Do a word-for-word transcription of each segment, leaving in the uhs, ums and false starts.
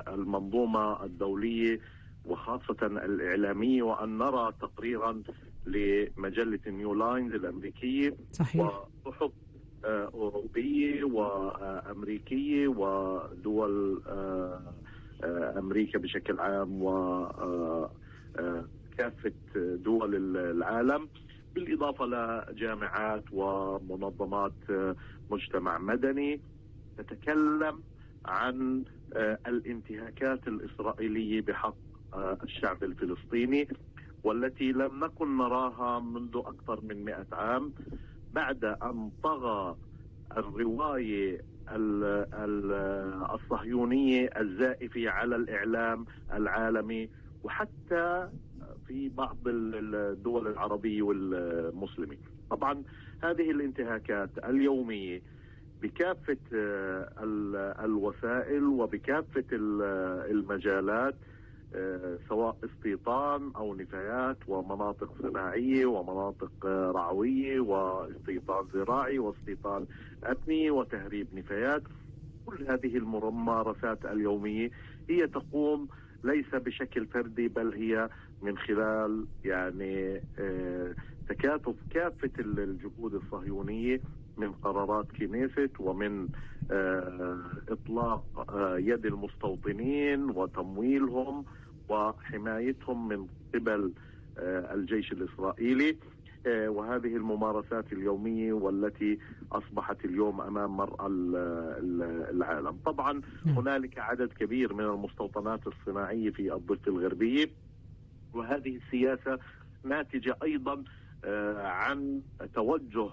المنظومة الدولية وخاصة الإعلامية، وأن نرى تقريرا لمجلة نيو لاينز الأمريكية وصحف أوروبية وأمريكية ودول أمريكا بشكل عام وكافة دول العالم، بالإضافة لجامعات ومنظمات مجتمع مدني تتكلم عن الانتهاكات الإسرائيلية بحق الشعب الفلسطيني، والتي لم نكن نراها منذ أكثر من مئة عام، بعد أن طغى الرواية الصهيونية الزائفة على الإعلام العالمي وحتى في بعض الدول العربية والمسلمة. طبعا هذه الانتهاكات اليومية بكافة الوسائل وبكافة المجالات، سواء استيطان أو نفايات ومناطق صناعية ومناطق رعوية واستيطان زراعي واستيطان أمني وتهريب نفايات، كل هذه الممارسات اليومية هي تقوم ليس بشكل فردي، بل هي من خلال يعني تكاتف كافة الجهود الصهيونية، من قرارات كنيست ومن إطلاق يد المستوطنين وتمويلهم وحمايتهم من قبل الجيش الإسرائيلي. وهذه الممارسات اليومية والتي أصبحت اليوم أمام مرأى العالم. طبعا هنالك عدد كبير من المستوطنات الصناعية في الضفة الغربية، وهذه السياسة ناتجة أيضا عن توجه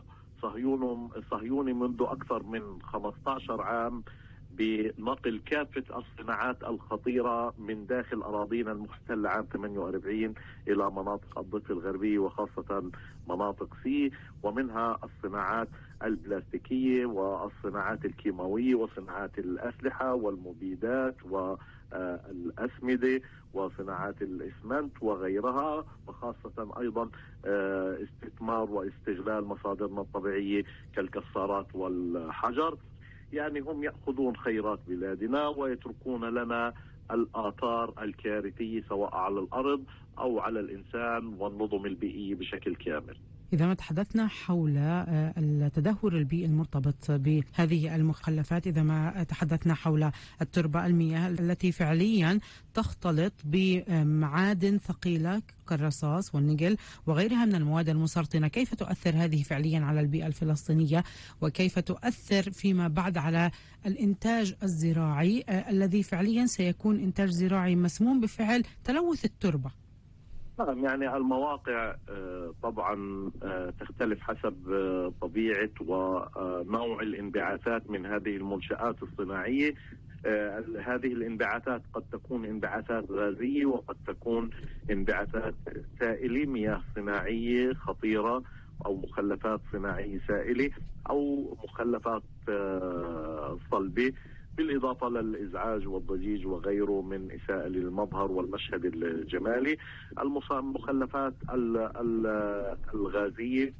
صهيوني منذ أكثر من خمسة عشر عام بنقل كافة الصناعات الخطيرة من داخل أراضينا المحتلة عام ثمانية وأربعين إلى مناطق الضفة الغربية وخاصة مناطق سي، ومنها الصناعات البلاستيكية والصناعات الكيماوية وصناعات الأسلحة والمبيدات والأسمدة وصناعات الإسمنت وغيرها، وخاصة أيضا استثمار واستغلال مصادرنا الطبيعية كالكسارات والحجر. يعني هم يأخذون خيرات بلادنا ويتركون لنا الآثار الكارثية سواء على الأرض أو على الإنسان والنظم البيئية بشكل كامل. إذا ما تحدثنا حول التدهور البيئي المرتبط بهذه المخلفات، إذا ما تحدثنا حول التربة، المياه التي فعليا تختلط بمعادن ثقيلة كالرصاص والنقل وغيرها من المواد المسرطنة، كيف تؤثر هذه فعليا على البيئة الفلسطينية وكيف تؤثر فيما بعد على الإنتاج الزراعي الذي فعليا سيكون إنتاج زراعي مسموم بفعل تلوث التربة؟ نعم، يعني المواقع طبعا تختلف حسب طبيعة ونوع الانبعاثات من هذه المنشآت الصناعية. هذه الانبعاثات قد تكون انبعاثات غازية وقد تكون انبعاثات سائلة، مياه صناعية خطيرة أو مخلفات صناعية سائلة أو مخلفات صلبة، بالإضافة للإزعاج والضجيج وغيره من إساءة للمظهر والمشهد الجمالي. المخلفات الغازية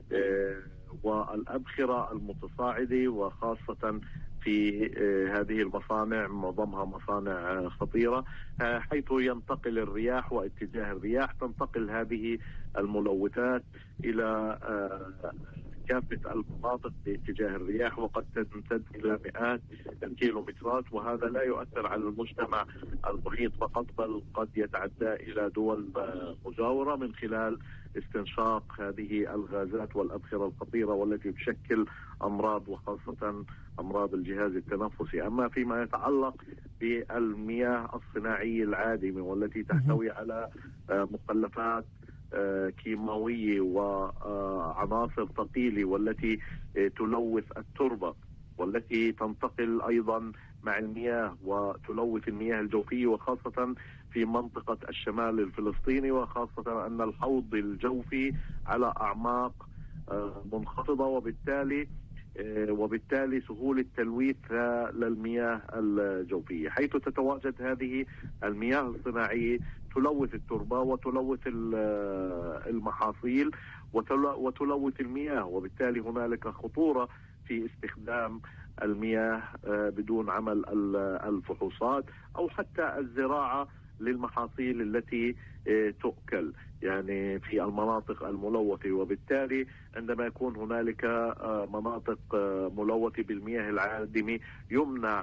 والأبخرة المتصاعدة، وخاصة في هذه المصانع معظمها مصانع خطيرة، حيث ينتقل الرياح واتجاه الرياح تنتقل هذه الملوثات إلى كافة المناطق باتجاه الرياح، وقد تمتد إلى مئات الكيلومترات، وهذا لا يؤثر على المجتمع المحيط فقط، بل قد يتعدى إلى دول مجاورة من خلال استنشاق هذه الغازات والأبخرة الخطيرة والتي تشكل أمراض وخاصة أمراض الجهاز التنفسي. أما فيما يتعلق بالمياه الصناعية العادمة والتي تحتوي على مخلفات كيماوية وعناصر ثقيلة والتي تلوث التربة والتي تنتقل أيضا مع المياه وتلوث المياه الجوفية، وخاصة في منطقة الشمال الفلسطيني، وخاصة أن الحوض الجوفي على أعماق منخفضة، وبالتالي وبالتالي سهولة تلويث للمياه الجوفية، حيث تتواجد هذه المياه الصناعية تلوث التربة وتلوث المحاصيل وتلوث المياه، وبالتالي هنالك خطورة في استخدام المياه بدون عمل الفحوصات، أو حتى الزراعة للمحاصيل التي تؤكل يعني في المناطق الملوثة. وبالتالي عندما يكون هنالك مناطق ملوثة بالمياه العادمة يمنع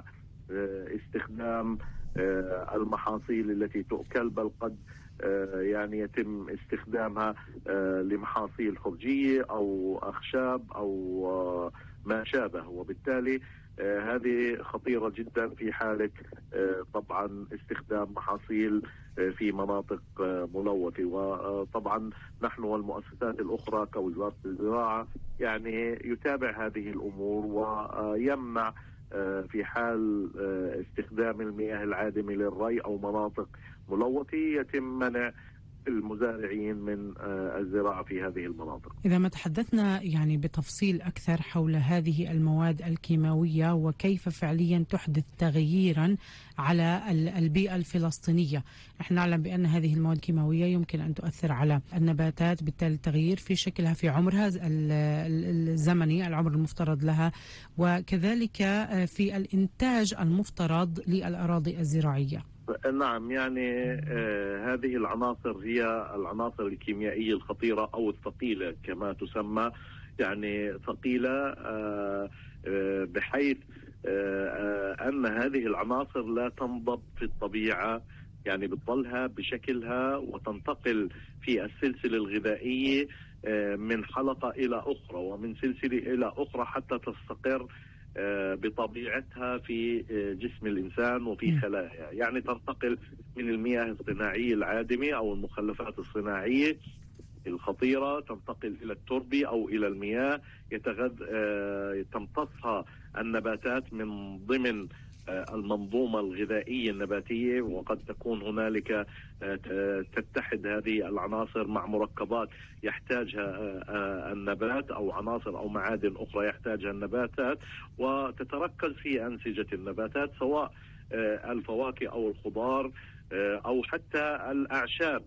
استخدام المحاصيل التي تؤكل، بل قد يعني يتم استخدامها لمحاصيل خرجية أو أخشاب أو ما شابه. وبالتالي هذه خطيرة جدا في حالة طبعا استخدام محاصيل في مناطق ملوثة. وطبعا نحن والمؤسسات الأخرى كوزارة الزراعة يعني يتابع هذه الأمور ويمنع في حال استخدام المياه العادمة للري أو مناطق ملوثة يتم منع المزارعين من الزراعة في هذه المناطق. إذا ما تحدثنا يعني بتفصيل أكثر حول هذه المواد الكيماوية وكيف فعليا تحدث تغييرا على البيئة الفلسطينية، نحن نعلم بأن هذه المواد الكيماوية يمكن أن تؤثر على النباتات، بالتالي التغيير في شكلها في عمرها الزمني، العمر المفترض لها، وكذلك في الإنتاج المفترض للأراضي الزراعية. نعم، يعني آه هذه العناصر هي العناصر الكيميائية الخطيرة أو الثقيلة كما تسمى، يعني ثقيلة آه آه بحيث آه آه أن هذه العناصر لا تنضب في الطبيعة، يعني بتظلها بشكلها وتنتقل في السلسلة الغذائية آه من حلقة إلى أخرى ومن سلسلة إلى أخرى حتى تستقر بطبيعتها في جسم الإنسان وفي خلايا. يعني تنتقل من المياه الصناعية العادمة أو المخلفات الصناعية الخطيرة، تنتقل إلى التربة أو إلى المياه يتغذى تمتصها النباتات من ضمن المنظومة الغذائية النباتية، وقد تكون هنالك تتحد هذه العناصر مع مركبات يحتاجها النبات أو عناصر أو معادن أخرى يحتاجها النباتات، وتتركز في أنسجة النباتات سواء الفواكه أو الخضار أو حتى الأعشاب.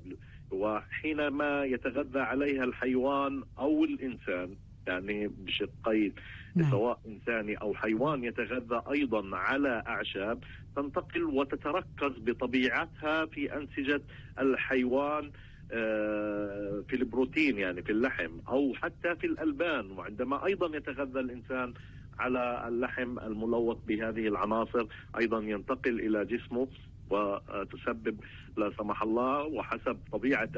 وحينما يتغذى عليها الحيوان أو الإنسان، يعني بشقين سواء إنساني أو حيوان يتغذى أيضا على أعشاب، تنتقل وتتركز بطبيعتها في أنسجة الحيوان في البروتين يعني في اللحم أو حتى في الألبان. وعندما أيضا يتغذى الإنسان على اللحم الملوث بهذه العناصر أيضا ينتقل إلى جسمه وتسبب لا سمح الله وحسب طبيعة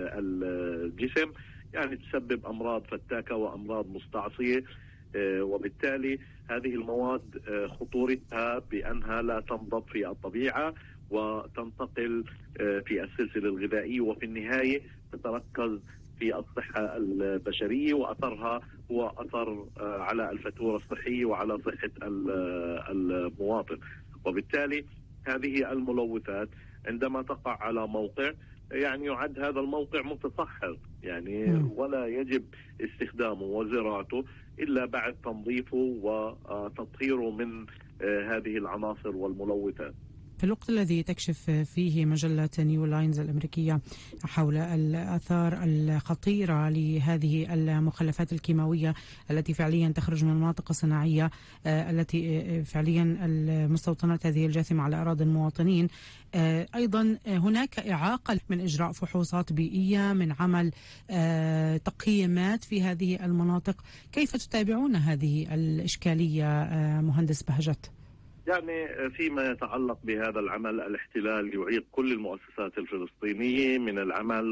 الجسم يعني تسبب أمراض فتاكة وأمراض مستعصية. وبالتالي هذه المواد خطورتها بأنها لا تنضب في الطبيعة وتنتقل في السلسلة الغذائية، وفي النهاية تتركز في الصحة البشرية، وأثرها هو أثر على الفاتورة الصحية وعلى صحة المواطن. وبالتالي هذه الملوثات عندما تقع على موقع يعني يعد هذا الموقع متصحر يعني ولا يجب استخدامه وزراعته إلا بعد تنظيفه وتطهيره من هذه العناصر والملوثات. في الوقت الذي تكشف فيه مجلة نيو لاينز الأمريكية حول الآثار الخطيرة لهذه المخلفات الكيماوية التي فعليا تخرج من المناطق الصناعية التي فعليا المستوطنات هذه الجاثمة على أراضي المواطنين، أيضا هناك إعاقة من إجراء فحوصات بيئية، من عمل تقييمات في هذه المناطق. كيف تتابعون هذه الإشكالية مهندس بهجت؟ يعني فيما يتعلق بهذا العمل، الاحتلال يعيق كل المؤسسات الفلسطينية من العمل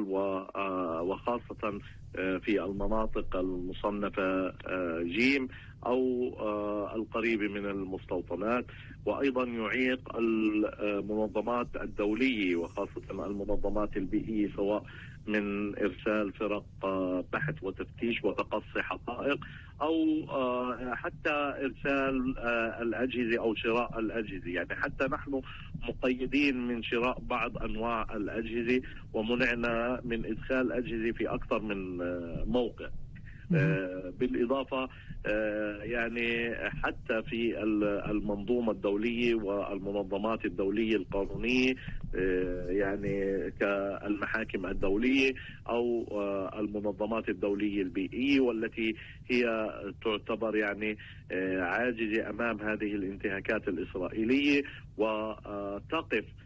وخاصة في المناطق المصنفة جيم أو القريبة من المستوطنات، وأيضا يعيق المنظمات الدولية وخاصة المنظمات البيئية سواء من إرسال فرق بحث وتفتيش وتقصي حقائق أو حتى إرسال الأجهزة أو شراء الأجهزة. يعني حتى نحن مقيدين من شراء بعض أنواع الأجهزة ومنعنا من إدخال أجهزة في أكثر من موقع. بالإضافة يعني حتى في المنظومة الدولية والمنظمات الدولية القانونية يعني كالمحاكم الدولية أو المنظمات الدولية البيئية، والتي هي تعتبر يعني عاجزة أمام هذه الانتهاكات الإسرائيلية وتقف